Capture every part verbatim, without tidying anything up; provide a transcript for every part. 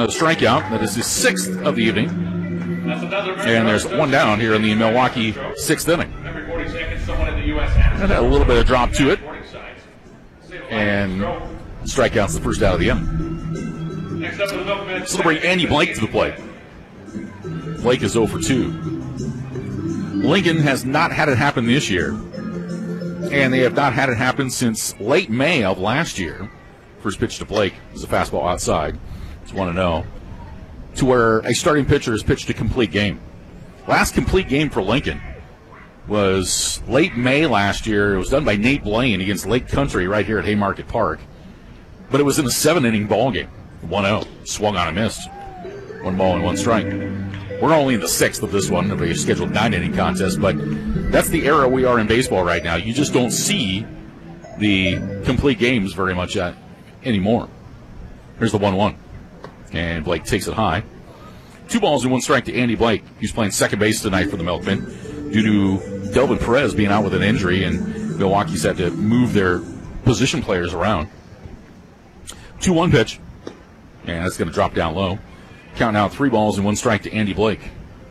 a strikeout. That is his sixth of the evening. And there's one down here in the Milwaukee sixth inning. And a little bit of drop to it. And strikeout's the first out of the inning. So they'll bring Andy Blake to the plate. Blake is oh for two. Lincoln has not had it happen this year. And they have not had it happen since late May of last year. First pitch to Blake is a fastball outside. It's one and oh. To where a starting pitcher has pitched a complete game. Last complete game for Lincoln was late May last year. It was done by Nate Blaine against Lake Country right here at Haymarket Park. But it was in a seven-inning ball game. one oh. Swung on and missed. One ball and one strike. We're only in the sixth of this one of a scheduled nine-inning contest, but that's the era we are in baseball right now. You just don't see the complete games very much uh, anymore. Here's the one one. And Blake takes it high. Two balls and one strike to Andy Blake. He's playing second base tonight for the Milkmen due to Delvin Perez being out with an injury, and Milwaukee's had to move their position players around. two one pitch. And that's going to drop down low. Count now three balls and one strike to Andy Blake.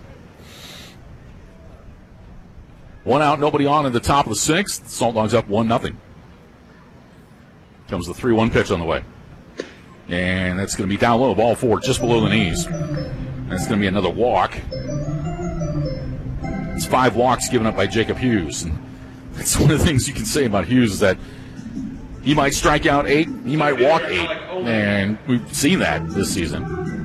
One out, nobody on in the top of the sixth. Salt Dogs up one nothing. Comes the three one pitch on the way. And that's going to be down low, ball four, just below the knees. That's going to be another walk. It's five walks given up by Jacob Hughes. And that's one of the things you can say about Hughes is that he might strike out eight, he might walk eight. And we've seen that this season.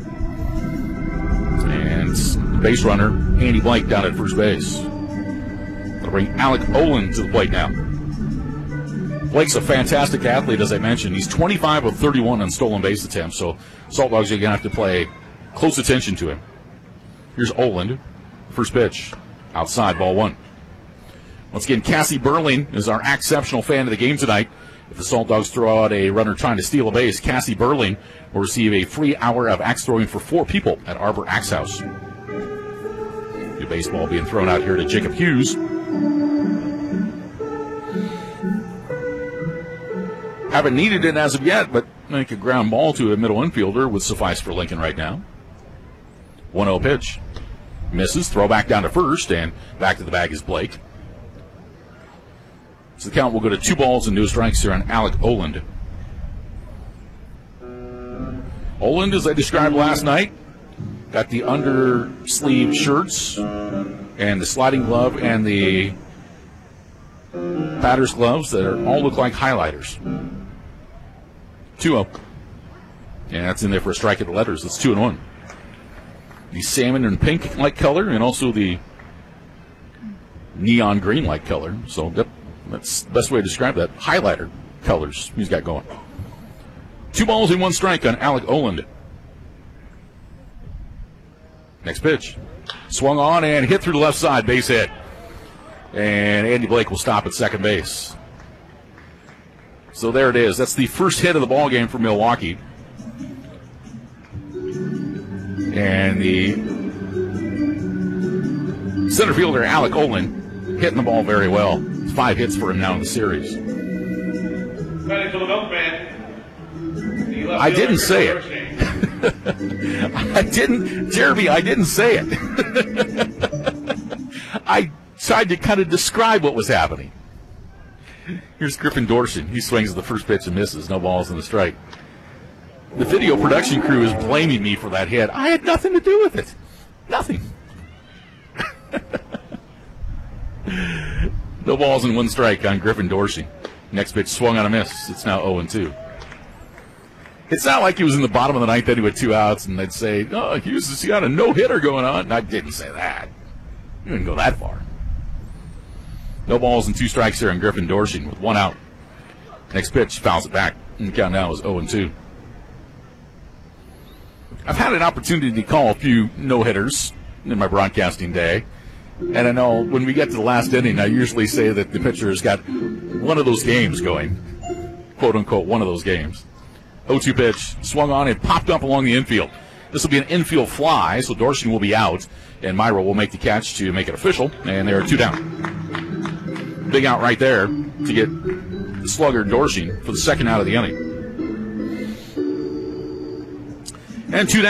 And the base runner, Andy Blake, down at first base. That'll bring Alec Olin to the plate now. Blake's a fantastic athlete, as I mentioned. He's twenty-five of thirty-one on stolen base attempts, so Salt Dogs are going to have to play close attention to him. Here's Olin. First pitch. Outside, ball one. Once again, Cassie Burling is our exceptional fan of the game tonight. If the Salt Dogs throw out a runner trying to steal a base, Cassie Burling will receive a free hour of axe throwing for four people at Arbor Axe House. New baseball being thrown out here to Jacob Hughes. Haven't needed it as of yet, but I think a ground ball to a middle infielder would suffice for Lincoln right now. one oh pitch. Misses. Throw back down to first, and back to the bag is Blake. So the count will go to two balls and no strikes here on Alec Oland. Oland, as I described last night, got the under sleeve shirts and the sliding glove and the batter's gloves that are, all look like highlighters. two oh. And that's in there for a strike at the letters. It's two and one. The salmon and pink like color, and also the neon green like color. So that, that's the best way to describe that. Highlighter colors he's got going. Two balls and one strike on Alec Oland. Next pitch. Swung on and hit through the left side, base hit. And Andy Blake will stop at second base. So there it is. That's the first hit of the ball game for Milwaukee. And the center fielder, Alec Olin, hitting the ball very well. Five hits for him now in the series. I didn't say it. I didn't, Jeremy, I didn't say it. I tried to kind of describe what was happening. Here's Griffin Dorsey. He swings at the first pitch and misses. No balls in the strike. The video production crew is blaming me for that hit. I had nothing to do with it. Nothing. No balls and one strike on Griffin Dorsey. Next pitch swung on a miss. It's now oh and two. It's not like he was in the bottom of the ninth inning with two outs and they'd say, oh, Hughes got a no-hitter going on. And I didn't say that. You didn't go that far. No balls and two strikes here on Griffin Dorsey with one out. Next pitch fouls it back. And the count now is oh and two. I've had an opportunity to call a few no-hitters in my broadcasting day. And I know when we get to the last inning, I usually say that the pitcher has got one of those games going. Quote-unquote, one of those games. oh two pitch, swung on and popped up along the infield. This will be an infield fly, so Dorsey will be out. And Myra will make the catch to make it official. And there are two down. Big out right there to get the slugger Dorsey for the second out of the inning. And two down.